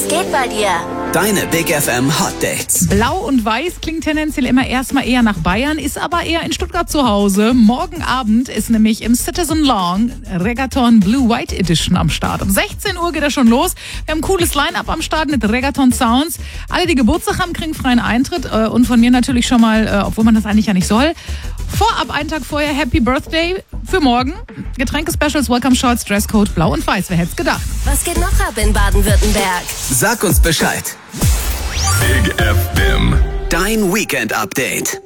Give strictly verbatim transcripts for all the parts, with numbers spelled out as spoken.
Was geht bei dir? Deine Big F M Hot Dates. Blau und Weiß klingt tendenziell immer erstmal eher nach Bayern, ist aber eher in Stuttgart zu Hause. Morgen Abend ist nämlich im Citizen Lawn Reggaeton Blue White Edition am Start. Um sechzehn Uhr geht das schon los. Wir haben ein cooles Line-Up am Start mit Reggaeton Sounds. Alle, die Geburtstag haben, kriegen freien Eintritt. Und von mir natürlich schon mal, obwohl man das eigentlich ja nicht soll, vorab einen Tag vorher Happy Birthday für morgen. Getränke-Specials, Welcome Shots, Dresscode Blau und Weiß. Wer hätte es gedacht? Was geht noch ab in Baden-Württemberg? Sag uns Bescheid. Big F M. Dein Weekend-Update.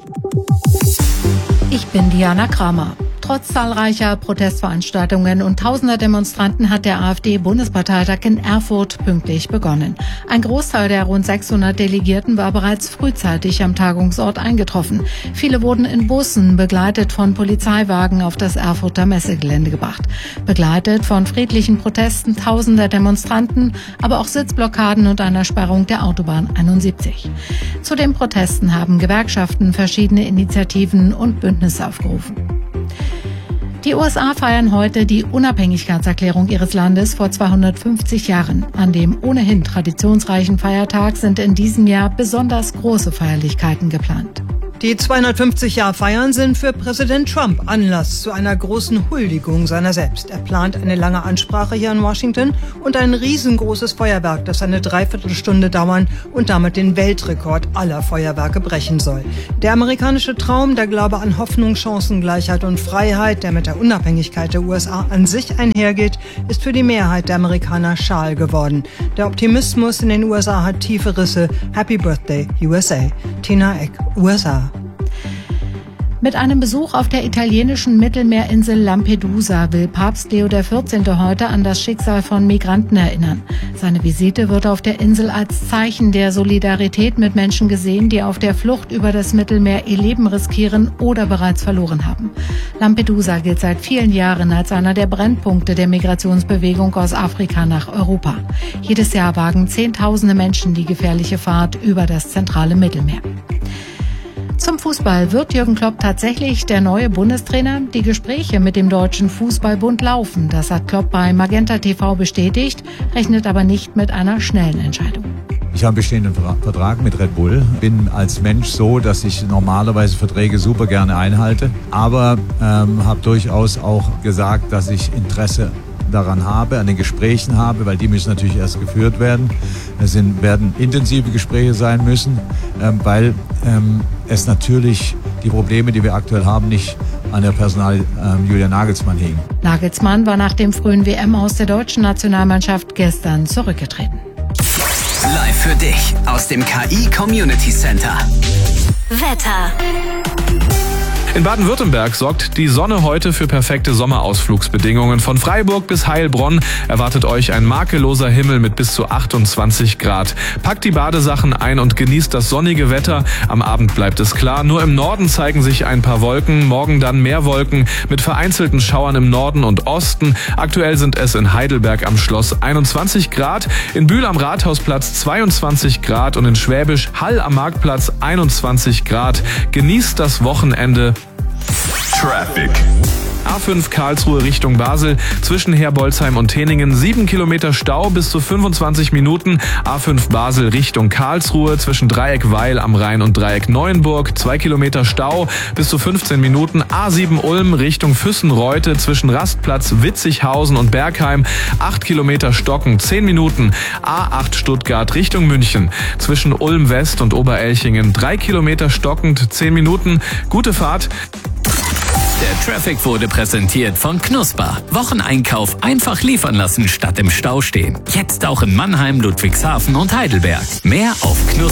Ich bin Diana Kramer. Trotz zahlreicher Protestveranstaltungen und tausender Demonstranten hat der AfD-Bundesparteitag in Erfurt pünktlich begonnen. Ein Großteil der rund sechshundert Delegierten war bereits frühzeitig am Tagungsort eingetroffen. Viele wurden in Bussen, begleitet von Polizeiwagen, auf das Erfurter Messegelände gebracht. Begleitet von friedlichen Protesten tausender Demonstranten, aber auch Sitzblockaden und einer Sperrung der Autobahn einundsiebzig. Zu den Protesten haben Gewerkschaften verschiedene Initiativen und Bündnisse aufgerufen. Die U S A feiern heute die Unabhängigkeitserklärung ihres Landes vor zweihundertfünfzig Jahren. An dem ohnehin traditionsreichen Feiertag sind in diesem Jahr besonders große Feierlichkeiten geplant. Die zweihundertfünfzig-Jahr-Feiern sind für Präsident Trump Anlass zu einer großen Huldigung seiner selbst. Er plant eine lange Ansprache hier in Washington und ein riesengroßes Feuerwerk, das eine Dreiviertelstunde dauern und damit den Weltrekord aller Feuerwerke brechen soll. Der amerikanische Traum, der Glaube an Hoffnung, Chancengleichheit und Freiheit, der mit der Unabhängigkeit der U S A an sich einhergeht, ist für die Mehrheit der Amerikaner schal geworden. Der Optimismus in den U S A hat tiefe Risse. Happy Birthday, U S A. Tina Eck, U S A. Mit einem Besuch auf der italienischen Mittelmeerinsel Lampedusa will Papst Leo der vierzehnte heute an das Schicksal von Migranten erinnern. Seine Visite wird auf der Insel als Zeichen der Solidarität mit Menschen gesehen, die auf der Flucht über das Mittelmeer ihr Leben riskieren oder bereits verloren haben. Lampedusa gilt seit vielen Jahren als einer der Brennpunkte der Migrationsbewegung aus Afrika nach Europa. Jedes Jahr wagen Zehntausende Menschen die gefährliche Fahrt über das zentrale Mittelmeer. Zum Fußball. Wird Jürgen Klopp tatsächlich der neue Bundestrainer? Die Gespräche mit dem Deutschen Fußballbund laufen. Das hat Klopp bei Magenta T V bestätigt, rechnet aber nicht mit einer schnellen Entscheidung. Ich habe einen bestehenden Vertrag mit Red Bull, bin als Mensch so, dass ich normalerweise Verträge super gerne einhalte, aber ähm, habe durchaus auch gesagt, dass ich Interesse daran habe, an den Gesprächen habe, weil die müssen natürlich erst geführt werden. Es sind, werden intensive Gespräche sein müssen, ähm, weil ähm, es natürlich die Probleme, die wir aktuell haben, nicht an der Personal ähm, Julian Nagelsmann hingen. Nagelsmann war nach dem frühen W M aus der deutschen Nationalmannschaft gestern zurückgetreten. Live für dich aus dem K I Community Center. Wetter. In Baden-Württemberg sorgt die Sonne heute für perfekte Sommerausflugsbedingungen. Von Freiburg bis Heilbronn erwartet euch ein makelloser Himmel mit bis zu achtundzwanzig Grad. Packt die Badesachen ein und genießt das sonnige Wetter. Am Abend bleibt es klar. Nur im Norden zeigen sich ein paar Wolken. Morgen dann mehr Wolken mit vereinzelten Schauern im Norden und Osten. Aktuell sind es in Heidelberg am Schloss einundzwanzig Grad, in Bühl am Rathausplatz zweiundzwanzig Grad und in Schwäbisch Hall am Marktplatz einundzwanzig Grad. Genießt das Wochenende. Traffic. A fünf Karlsruhe Richtung Basel, zwischen Herbolzheim und Teningen sieben Kilometer Stau bis zu fünfundzwanzig Minuten. A fünf Basel Richtung Karlsruhe, zwischen Dreieck Weil am Rhein und Dreieck Neuenburg zwei Kilometer Stau bis zu fünfzehn Minuten. A sieben Ulm Richtung Füssenreute, zwischen Rastplatz Witzighausen und Bergheim acht Kilometer Stocken zehn Minuten. A acht Stuttgart Richtung München, zwischen Ulm West und Oberelchingen drei Kilometer stockend zehn Minuten. Gute Fahrt. Der Traffic wurde präsentiert von Knusper. Wocheneinkauf einfach liefern lassen statt im Stau stehen. Jetzt auch in Mannheim, Ludwigshafen und Heidelberg. Mehr auf knusper.